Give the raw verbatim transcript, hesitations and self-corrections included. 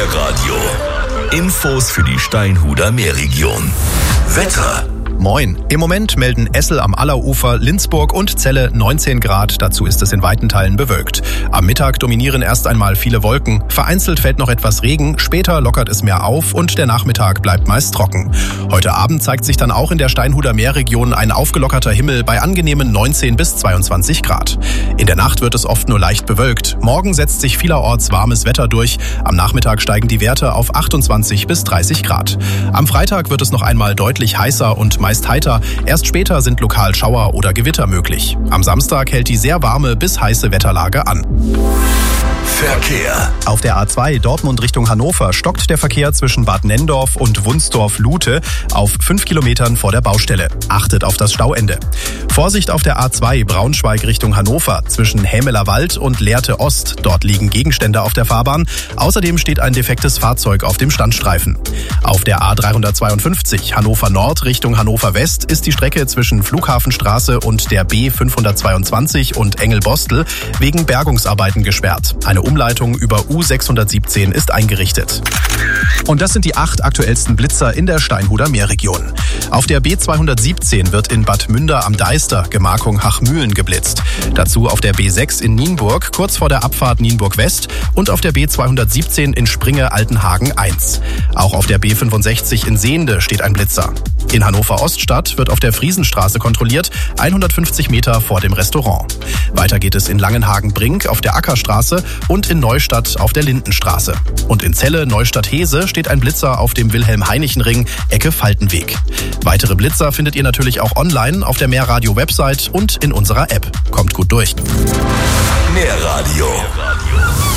Nährradio. Infos für die Steinhuder Meerregion. Wetter. Moin. Im Moment melden Essel am Allerufer, Lindsburg und Celle neunzehn Grad. Dazu ist es in weiten Teilen bewölkt. Am Mittag dominieren erst einmal viele Wolken. Vereinzelt fällt noch etwas Regen. Später lockert es mehr auf und der Nachmittag bleibt meist trocken. Heute Abend zeigt sich dann auch in der Steinhuder Meerregion ein aufgelockerter Himmel bei angenehmen neunzehn bis zweiundzwanzig Grad. In der Nacht wird es oft nur leicht bewölkt. Morgen setzt sich vielerorts warmes Wetter durch. Am Nachmittag steigen die Werte auf achtundzwanzig bis dreißig Grad. Am Freitag wird es noch einmal deutlich heißer und meist heiter. Erst später sind lokal Schauer oder Gewitter möglich. Am Samstag hält die sehr warme bis heiße Wetterlage an. Verkehr. Auf der A zwei Dortmund Richtung Hannover stockt der Verkehr zwischen Bad Nenndorf und Wunsdorf-Lute auf fünf Kilometern vor der Baustelle. Achtet auf das Stauende. Vorsicht auf der A zwei Braunschweig Richtung Hannover zwischen Hämeler Wald und Lehrte Ost. Dort liegen Gegenstände auf der Fahrbahn. Außerdem steht ein defektes Fahrzeug auf dem Standstreifen. Auf der A dreihundertzweiundfünfzig Hannover Nord Richtung Hannover West ist die Strecke zwischen Flughafenstraße und der B fünfhundertzweiundzwanzig und Engelbostel wegen Bergungsarbeiten gesperrt. Eine Umleitung über U sechshundertsiebzehn ist eingerichtet. Und das sind die acht aktuellsten Blitzer in der Steinhuder Meerregion. Auf der B zweihundertsiebzehn wird in Bad Münder am Deister, Gemarkung Hachmühlen, geblitzt. Dazu auf der B sechs in Nienburg, kurz vor der Abfahrt Nienburg West und auf der B zweihundertsiebzehn in Springe-Altenhagen eins. Auch auf der B fünfundsechzig in Sehnde steht ein Blitzer. In Hannover Oststadt wird auf der Friesenstraße kontrolliert, hundertfünfzig Meter vor dem Restaurant. Weiter geht es in Langenhagen-Brink auf der Ackerstraße und in Neustadt auf der Lindenstraße. Und in Celle Neustadt-Hese steht ein Blitzer auf dem Wilhelm-Heinichen-Ring, Ecke Faltenweg. Weitere Blitzer findet ihr natürlich auch online auf der Meerradio-Website und in unserer App. Kommt gut durch. Nährradio.